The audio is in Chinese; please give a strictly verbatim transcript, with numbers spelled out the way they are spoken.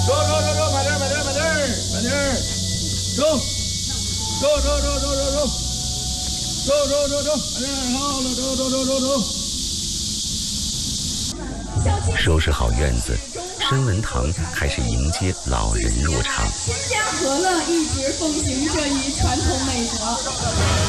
走走走走，慢点慢点慢点慢点，走，走走走走走走，走走走走，慢点，好了，走走走走走。 收拾好院子，申文堂开始迎接老人入场。 新家和乐一直奉行这一传统美德。